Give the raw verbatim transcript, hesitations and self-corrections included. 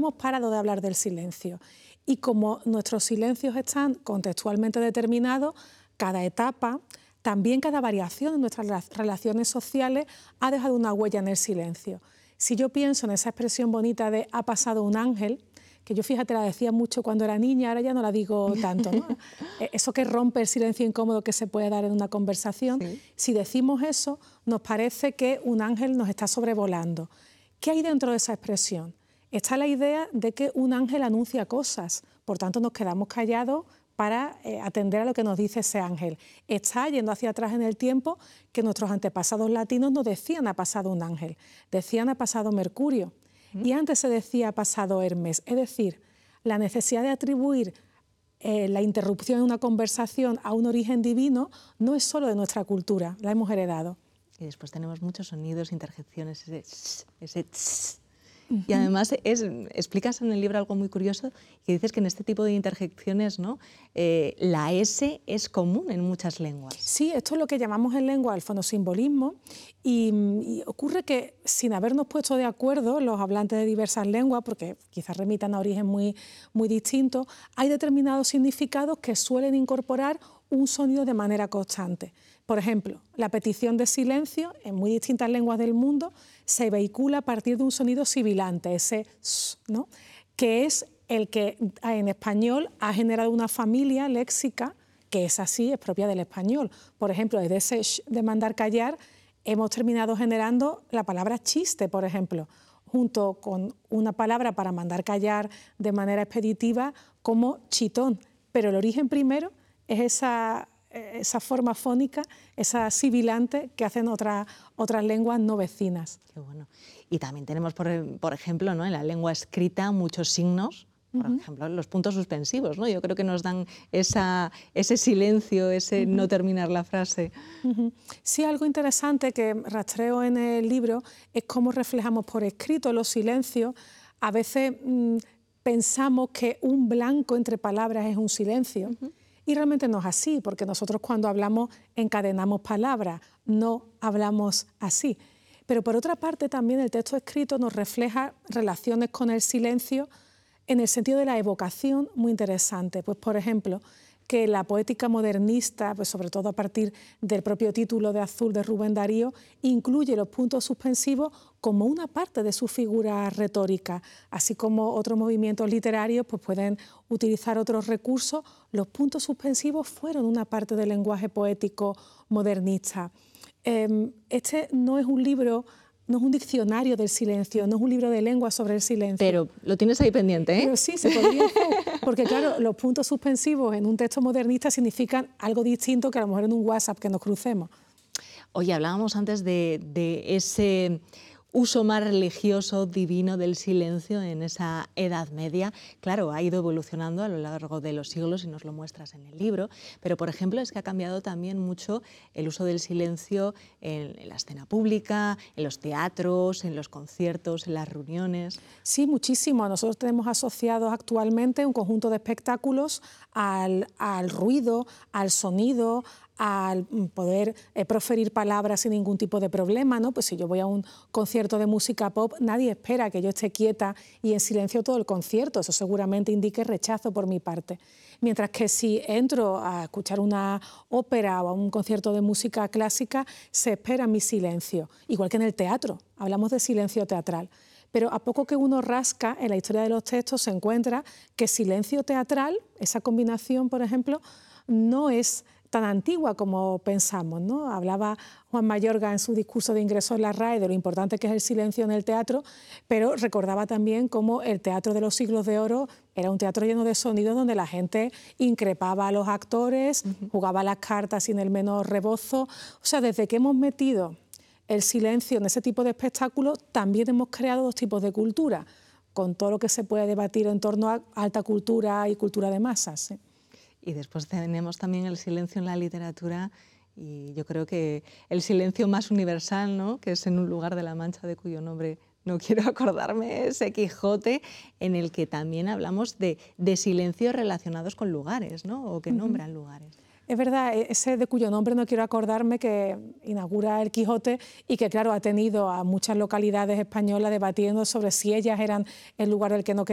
hemos parado de hablar del silencio. Y como nuestros silencios están contextualmente determinados, cada etapa, también cada variación en nuestras relaciones sociales ha dejado una huella en el silencio. Si yo pienso en esa expresión bonita de "ha pasado un ángel", que yo, fíjate, la decía mucho cuando era niña, ahora ya no la digo tanto, ¿no? Eso que rompe el silencio incómodo que se puede dar en una conversación. Sí. Si decimos eso, nos parece que un ángel nos está sobrevolando. ¿Qué hay dentro de esa expresión? Está la idea de que un ángel anuncia cosas, por tanto nos quedamos callados para eh, atender a lo que nos dice ese ángel. Está, yendo hacia atrás en el tiempo, que nuestros antepasados latinos no decían "ha pasado un ángel", decían "ha pasado Mercurio". Y antes se decía "ha pasado Hermes", es decir, la necesidad de atribuir eh, la interrupción en una conversación a un origen divino no es solo de nuestra cultura, la hemos heredado. Y después tenemos muchos sonidos, interjecciones, ese tss, ese tss. Uh-huh. Y además es, explicas en el libro algo muy curioso, que dices que en este tipo de interjecciones, ¿no? eh, la S es común en muchas lenguas. Sí, esto es lo que llamamos en lengua el fonosimbolismo, y, y ocurre que, sin habernos puesto de acuerdo los hablantes de diversas lenguas, porque quizás remitan a origen muy, muy distintos, hay determinados significados que suelen incorporar un sonido de manera constante. Por ejemplo, la petición de silencio en muy distintas lenguas del mundo se vehicula a partir de un sonido sibilante, ese s, ¿no? Que es el que en español ha generado una familia léxica que es así, es propia del español. Por ejemplo, desde ese sh de mandar callar hemos terminado generando la palabra chiste, por ejemplo, junto con una palabra para mandar callar de manera expeditiva como chitón. Pero el origen primero es esa, esa forma fónica, esa sibilante que hacen otras, otras lenguas no vecinas. Qué bueno. Y también tenemos, por, por ejemplo, ¿no? en la lengua escrita muchos signos, por uh-huh. ejemplo, los puntos suspensivos, ¿no? Yo creo que nos dan esa, ese silencio, ese uh-huh. no terminar la frase. Uh-huh. Sí, algo interesante que rastreo en el libro es cómo reflejamos por escrito los silencios. A veces mmm, pensamos que un blanco entre palabras es un silencio. Uh-huh. Y realmente no es así, porque nosotros cuando hablamos encadenamos palabras, no hablamos así. Pero por otra parte también el texto escrito nos refleja relaciones con el silencio en el sentido de la evocación muy interesante. Pues, por ejemplo, que la poética modernista, pues sobre todo a partir del propio título de Azul de Rubén Darío, incluye los puntos suspensivos como una parte de su figura retórica, así como otros movimientos literarios pues pueden utilizar otros recursos. Los puntos suspensivos fueron una parte del lenguaje poético modernista. Este no es un libro, no es un diccionario del silencio, no es un libro de lengua sobre el silencio. Pero lo tienes ahí pendiente, ¿eh? Pero sí, se podría hacer, porque claro, los puntos suspensivos en un texto modernista significan algo distinto que a lo mejor en un WhatsApp que nos crucemos. Oye, hablábamos antes de, de ese uso más religioso, divino del silencio en esa Edad Media. Claro, ha ido evolucionando a lo largo de los siglos y nos lo muestras en el libro, pero por ejemplo es que ha cambiado también mucho el uso del silencio en, en la escena pública, en los teatros, en los conciertos, en las reuniones. Sí, muchísimo. Nosotros tenemos asociados actualmente un conjunto de espectáculos al, al ruido, al sonido, al poder eh, proferir palabras sin ningún tipo de problema, ¿no? Pues si yo voy a un concierto de música pop, nadie espera que yo esté quieta y en silencio todo el concierto, eso seguramente indique rechazo por mi parte. Mientras que si entro a escuchar una ópera o a un concierto de música clásica, se espera mi silencio, igual que en el teatro, hablamos de silencio teatral. Pero a poco que uno rasca en la historia de los textos se encuentra que silencio teatral, esa combinación, por ejemplo, no es tan antigua como pensamos, ¿no? Hablaba Juan Mayorga en su discurso de ingreso en la R A E de lo importante que es el silencio en el teatro, pero recordaba también cómo el teatro de los siglos de oro era un teatro lleno de sonidos donde la gente increpaba a los actores, uh-huh. jugaba las cartas sin el menor rebozo. O sea, desde que hemos metido el silencio en ese tipo de espectáculos, también hemos creado dos tipos de cultura, con todo lo que se puede debatir en torno a alta cultura y cultura de masas, ¿sí? Y después tenemos también el silencio en la literatura y yo creo que el silencio más universal, ¿no? Que es En un lugar de la Mancha, de cuyo nombre no quiero acordarme, ese Quijote, en el que también hablamos de, de silencios relacionados con lugares, ¿no? O que uh-huh. nombran lugares. Es verdad, ese de cuyo nombre no quiero acordarme, que inaugura el Quijote y que, claro, ha tenido a muchas localidades españolas debatiendo sobre si ellas eran el lugar del que no querían